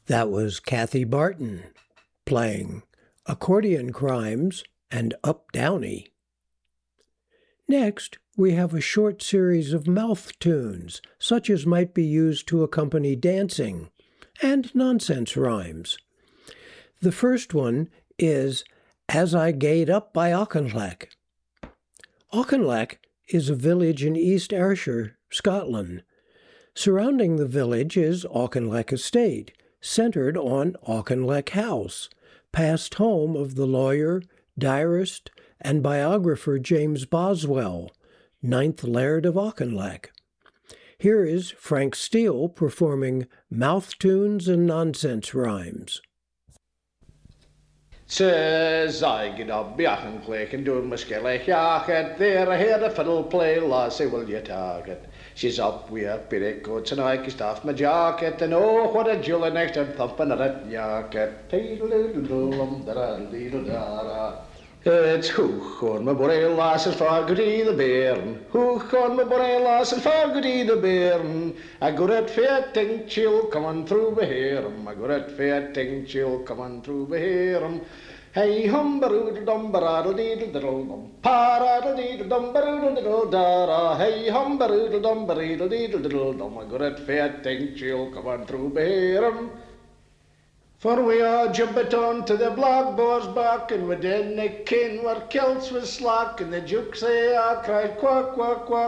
That was Kathy Barton playing Accordion Crimes and Up Downey. Next, we have a short series of mouth tunes, such as might be used to accompany dancing, and nonsense rhymes. The first one is As I Gaed Up by Auchinleck. Auchinleck is a village in East Ayrshire, Scotland. Surrounding the village is Auchinleck Estate, centered on Auchinleck House, past home of the lawyer, diarist, and biographer James Boswell, 9th Laird of Auchinleck. Here is Frank Steele performing mouth tunes and nonsense rhymes. Says I get up Auchinleck and doing my skilly jacket. There I hear the fiddle play, lassie, will you take it? She's up with her petticoats and I kissed off my jacket. And oh, what a jewel next I'm thumping at that jacket. It's hoch on my boy lass and Fogarty the bairn. Hoch on my boy lass and Fogarty the bairn. I got it fitting chill coming through my hair. I got it fitting chill coming through my hair. Hey hum baroodle dum baradle deedle diddle dum paradle deedle dum baroodle diddle dara. Hey hum baroodle dum baradle deedle diddle dum. I got it fitting chill coming through my hair. For we all jumped on to the blackboard's back, and we didn't ken where kilts was slack, and the jukes they all cried quack, quack, quack.